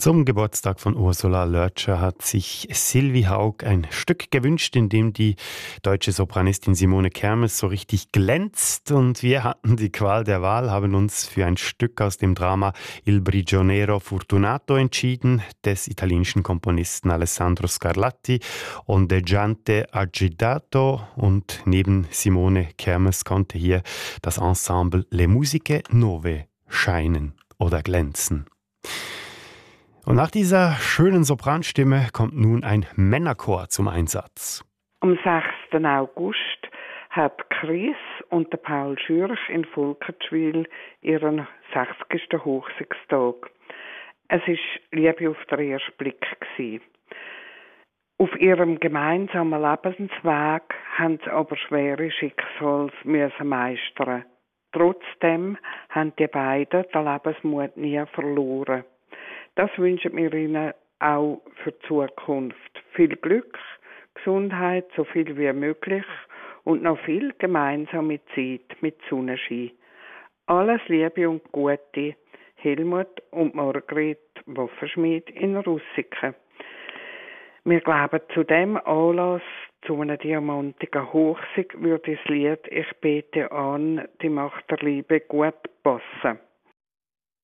Zum Geburtstag von Ursula Lötscher hat sich Sylvie Haug ein Stück gewünscht, in dem die deutsche Sopranistin Simone Kermes so richtig glänzt. Und wir hatten die Qual der Wahl, haben uns für ein Stück aus dem Drama Il Prigioniero Fortunato entschieden, des italienischen Komponisten Alessandro Scarlatti und Ondeggiante Agitato. Und neben Simone Kermes konnte hier das Ensemble Le Musiche Nove scheinen oder glänzen. Und nach dieser schönen Sopranstimme kommt nun ein Männerchor zum Einsatz. Am 6. August hat Chris und der Paul Schürch in Volkertschwil ihren 60. Hochzeitstag. Es war Liebe auf den ersten Blick gewesen. Auf ihrem gemeinsamen Lebensweg haben sie aber schwere Schicksals müssen meistern. Trotzdem haben die beiden den Lebensmut nie verloren. Das wünschen wir ihnen auch für die Zukunft. Viel Glück, Gesundheit, so viel wie möglich und noch viel gemeinsame Zeit mit Sonnenschein. Alles Liebe und Gute, Helmut und Margret Waffenschmied in Russiken. Wir glauben, zu dem Anlass, zu einer diamantigen Hochzeit, würde das Lied «Ich bete an, die Macht der Liebe» gut passen.